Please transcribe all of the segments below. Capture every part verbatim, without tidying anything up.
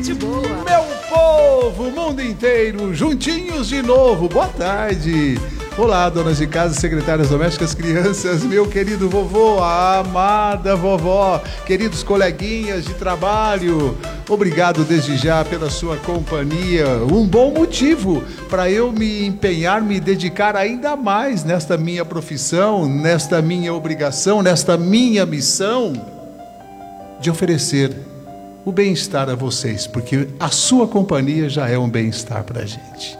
gente boa. Meu povo, mundo inteiro, juntinhos de novo, boa tarde. Olá, donas de casa, secretárias domésticas, crianças, meu querido vovô, a amada vovó, queridos coleguinhas de trabalho, obrigado desde já pela sua companhia. Um bom motivo para eu me empenhar, me dedicar ainda mais nesta minha profissão, nesta minha obrigação, nesta minha missão de oferecer o bem-estar a vocês, porque a sua companhia já é um bem-estar para a gente.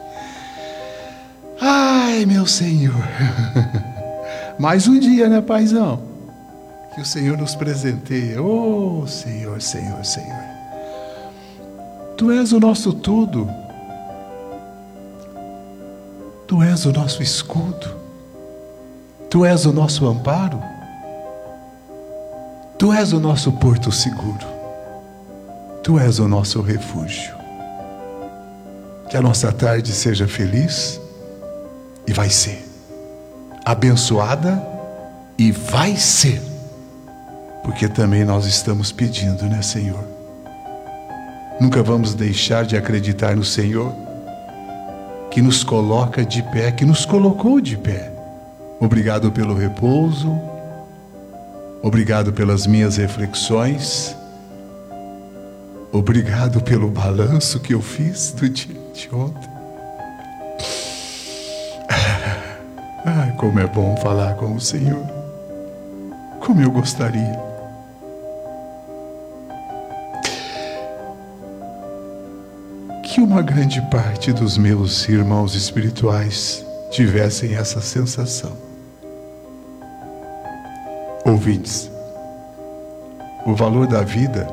Ai, meu Senhor, mais um dia, né, paizão? Que o Senhor nos presenteia. Oh, Senhor, Senhor, Senhor. Tu és o nosso tudo. Tu és o nosso escudo. Tu és o nosso amparo. Tu és o nosso porto seguro. Tu és o nosso refúgio. Que a nossa tarde seja feliz. E vai ser abençoada e vai ser, porque também nós estamos pedindo, né, Senhor? Nunca vamos deixar de acreditar no Senhor, que nos coloca de pé, que nos colocou de pé. Obrigado pelo repouso, obrigado pelas minhas reflexões, obrigado pelo balanço que eu fiz do dia de ontem. Ai, como é bom falar com o Senhor. Como eu gostaria. Que uma grande parte dos meus irmãos espirituais tivessem essa sensação. Ouvintes, o valor da vida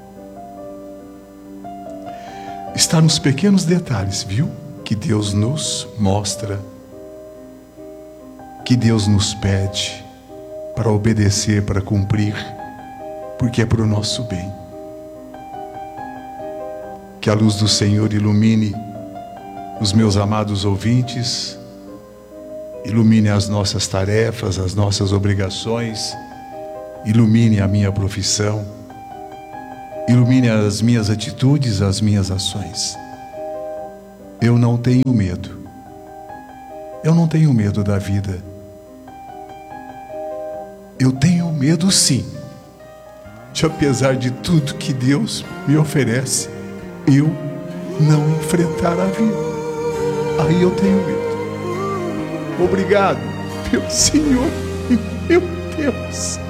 está nos pequenos detalhes, viu? Que Deus nos mostra, que Deus nos pede para obedecer, para cumprir, porque é para o nosso bem. Que a luz do Senhor ilumine os meus amados ouvintes, ilumine as nossas tarefas, as nossas obrigações, ilumine a minha profissão, ilumine as minhas atitudes, as minhas ações. Eu não tenho medo. Eu não tenho medo da vida. Eu tenho medo, sim, de, apesar de tudo que Deus me oferece, eu não enfrentar a vida. Aí eu tenho medo. Obrigado, meu Senhor, meu Deus.